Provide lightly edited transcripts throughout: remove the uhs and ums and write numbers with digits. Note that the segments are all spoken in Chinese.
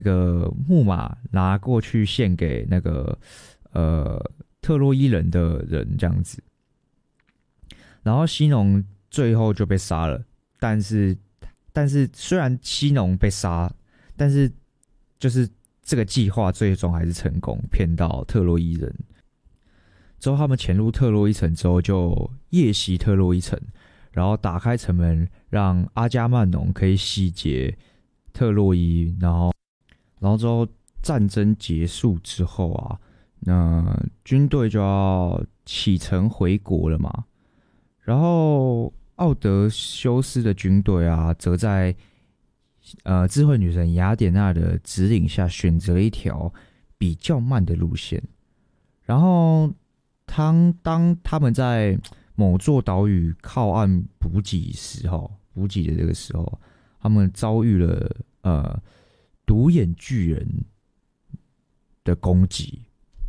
那个木马拿过去献给那个特洛伊人的人这样子。然后西农最后就被杀了，但是虽然西农被杀，但是就是这个计划最终还是成功，骗到特洛伊人。之后他们潜入特洛伊城之后，就夜袭特洛伊城，然后打开城门，让阿伽曼农可以洗劫特洛伊。然后之后战争结束之后啊，那军队就要启程回国了嘛。然后奥德修斯的军队啊，则在智慧女神雅典娜的指引下，选择了一条比较慢的路线。然后当他们在某座岛屿靠岸补给的这个时候，他们遭遇了独眼巨人的攻击。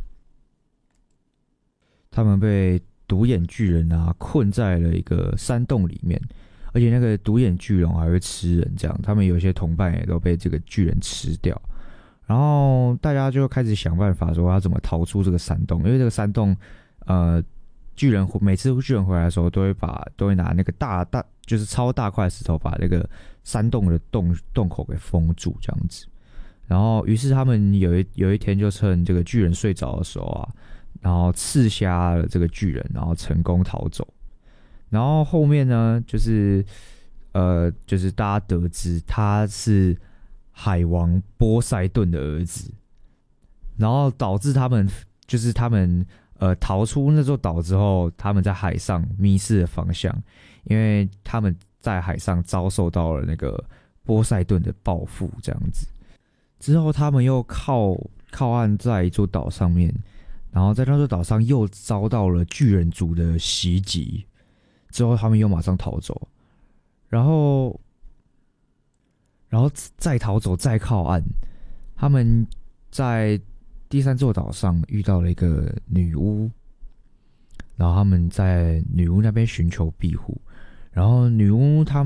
他们被独眼巨人啊困在了一个山洞里面，而且那个独眼巨龙还会吃人，这样他们有些同伴也都被这个巨人吃掉。然后大家就开始想办法说要怎么逃出这个山洞，因为这个山洞，每次巨人回来的时候，都会拿那个就是超大块石头把那个山洞的洞口给封住这样子。然后于是他们有一天就趁这个巨人睡着的时候啊，然后刺瞎了这个巨人，然后成功逃走。然后后面呢，就是大家得知他是海王波塞顿的儿子，然后导致他们逃出那座岛之后，他们在海上迷失了方向，因为他们在海上遭受到了那个波塞顿的报复，这样子。之后他们又靠岸在一座岛上面，然后在那座岛上又遭到了巨人族的袭击，之后他们又马上逃走，然后再逃走再靠岸，他们在第三座岛上遇到了一个女巫，然后他们在女巫那边寻求庇护，然后女巫看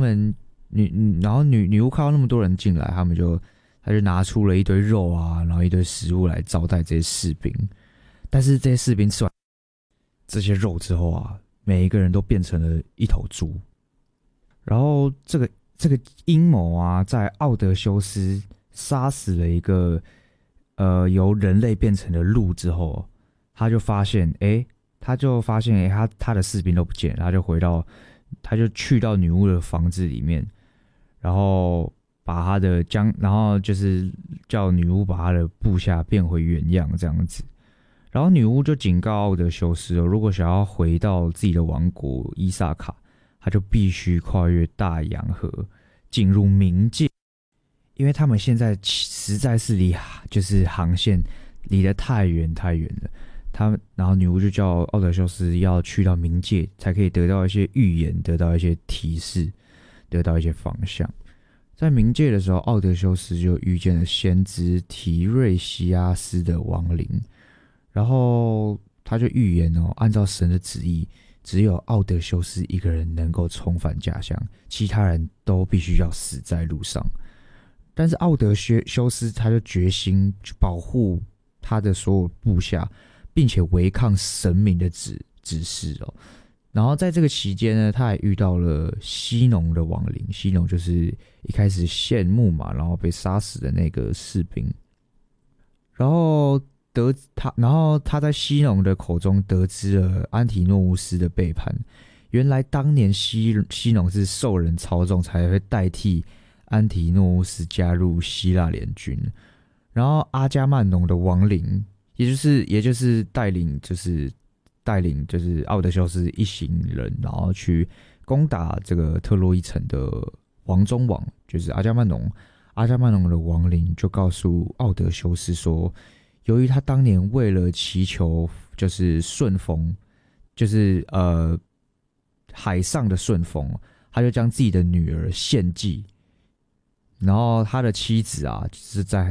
到那么多人进来，他就拿出了一堆肉啊，然后一堆食物来招待这些士兵。但是这些士兵吃完这些肉之后啊，每一个人都变成了一头猪。然后这个阴谋啊，在奥德修斯杀死了一个由人类变成了鹿之后，他就发现他的士兵都不见了，他就去到女巫的房子里面，然后然后就是叫女巫把他的部下变回原样这样子。然后女巫就警告奥德修斯，如果想要回到自己的王国伊萨卡，他就必须跨越大洋河，进入冥界，因为他们现在实在是就是航线离得太远了。然后女巫就叫奥德修斯要去到冥界，才可以得到一些预言，得到一些提示，得到一些方向。在冥界的时候，奥德修斯就遇见了先知提瑞西阿斯的亡灵，然后他就预言按照神的旨意，只有奥德修斯一个人能够重返家乡，其他人都必须要死在路上。但是奥德修斯他就决心去保护他的所有部下，并且违抗神明的指示。然后在这个期间呢，他还遇到了西农的亡灵，西农就是一开始献木马然后被杀死的那个士兵。然后他在西农的口中得知了安提诺乌斯的背叛，原来当年西农是受人操纵，才会代替安提诺乌斯加入希腊联军。然后阿伽曼农的亡灵，也就是带领奥德修斯一行人，然后去攻打这个特洛伊城的王中王，就是阿伽曼农。阿伽曼农的亡灵就告诉奥德修斯说，由于他当年为了祈求就是顺风，就是海上的顺风，他就将自己的女儿献祭。然后他的妻子啊，就是在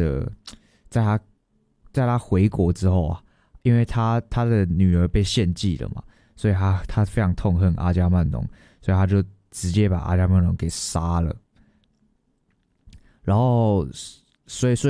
他回国之后啊，因为他的女儿被献祭了嘛，所以他非常痛恨阿伽曼农，所以他就直接把阿伽曼农给杀了。然后所以